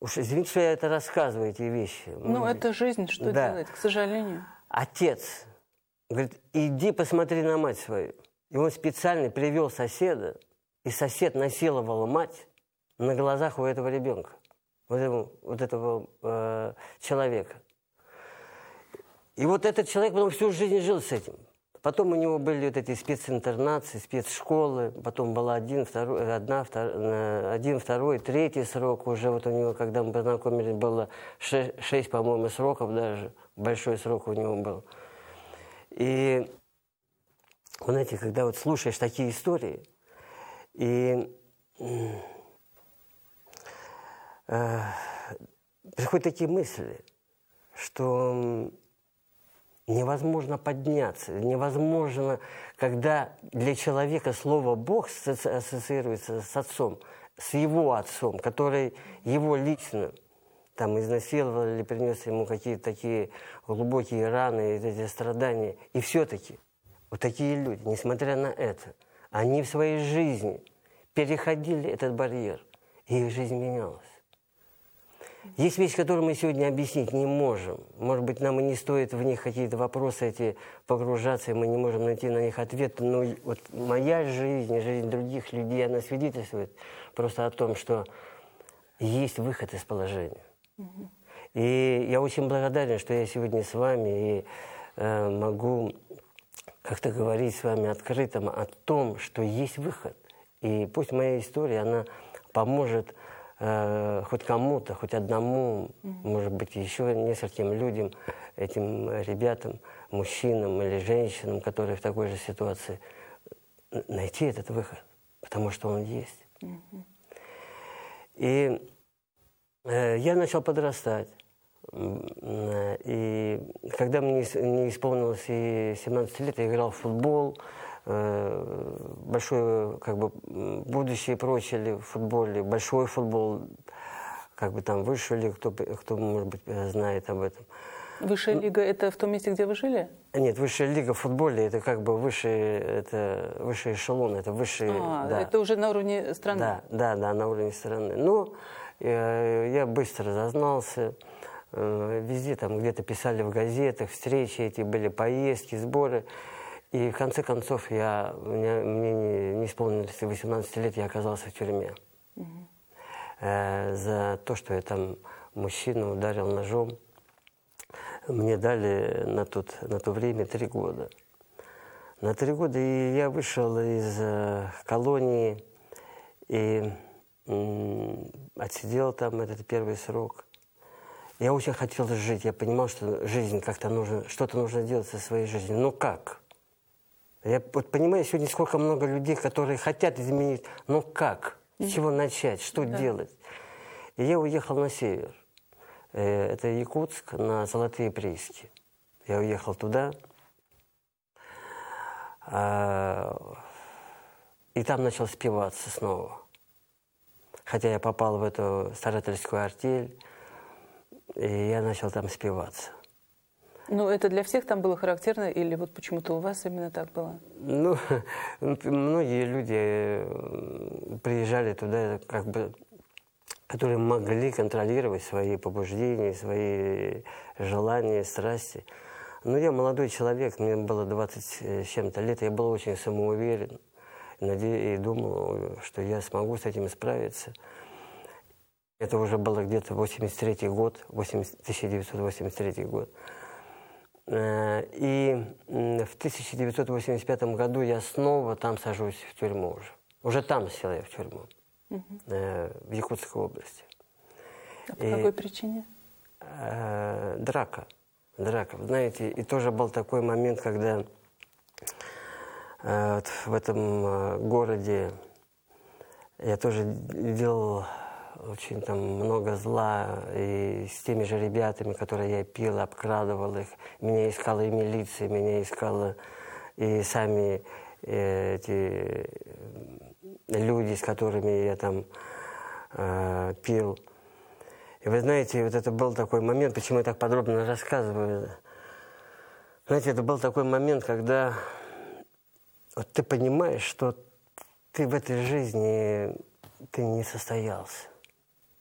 Уж извините, что я это рассказываю, эти вещи. Ну, это жизнь, что делать, к сожалению. Отец говорит, иди посмотри на мать свою. И он специально привел соседа, и сосед насиловал мать на глазах у этого ребенка, вот этого человека. И вот этот человек потом всю жизнь жил с этим. Потом у него были вот эти специнтернации, спецшколы. Потом была один, второй, третий срок. Уже вот у него, когда мы познакомились, было 6, по-моему, сроков даже. Большой срок у него был. И, знаете, когда вот слушаешь такие истории, и приходят такие мысли, что невозможно подняться, невозможно, когда для человека слово «Бог» ассоциируется с отцом, с его отцом, который его лично там изнасиловал или принес ему какие-то такие глубокие раны, эти страдания. И все-таки вот такие люди, несмотря на это, они в своей жизни переходили этот барьер, и их жизнь менялась. Есть вещи, которые мы сегодня объяснить не можем. Может быть, нам и не стоит в них какие-то вопросы эти погружаться, и мы не можем найти на них ответы. Но вот моя жизнь и жизнь других людей, она свидетельствует просто о том, что есть выход из положения. И я очень благодарен, что я сегодня с вами и могу как-то говорить с вами открыто о том, что есть выход. И пусть моя история, она поможет хоть кому-то, хоть одному, может быть, еще нескольким людям, этим ребятам, мужчинам или женщинам, которые в такой же ситуации, найти этот выход, потому что он есть. И я начал подрастать. И когда мне не исполнилось и 17 лет, я играл в футбол, большое как бы будущее прочили в футболе, большой футбол, как бы там высшая лига, кто может быть знает об этом. Высшая лига – это в том месте, где вы жили? Нет, высшая лига в футболе – это как бы высший эшелон, это высший… да. Это уже на уровне страны? Да, на уровне страны. Ну, я быстро зазнался, везде там где-то писали в газетах, встречи эти были, поездки, сборы. И в конце концов, мне не исполнилось 18 лет, я оказался в тюрьме. За то, что я там мужчину ударил ножом. Мне дали на то время 3 года. На 3 года и я вышел из колонии и отсидел там этот первый срок. Я очень хотел жить, я понимал, что жизнь как-то нужно, что-то нужно делать со своей жизнью. Но как? Я вот понимаю сегодня, сколько много людей, которые хотят изменить. Но как? С чего начать? Что делать? И я уехал на север. Это Якутск, на Золотые прииски. Я уехал туда. И там начал спиваться снова. Хотя я попал в эту старательскую артель, и я начал там спиваться. Ну, это для всех там было характерно, или вот почему-то у вас именно так было? Ну, многие люди приезжали туда, как бы, которые могли контролировать свои побуждения, свои желания, страсти. Но я молодой человек, мне было 20 с чем-то лет, я был очень самоуверен и думал, что я смогу с этим справиться. Это уже было где-то 1983 год. И в 1985 году я снова там сажусь в тюрьму уже. Уже там сел я в тюрьму, в Якутской области. А по какой причине? Драка. Знаете, и тоже был такой момент, когда вот в этом городе я тоже делал очень там много зла, и с теми же ребятами, которые я пил, обкрадывал их. Меня искала и милиция, меня искала и сами эти люди, с которыми я там пил. И вы знаете, вот это был такой момент, почему я так подробно рассказываю. Знаете, это был такой момент, когда вот ты понимаешь, что ты в этой жизни ты не состоялся.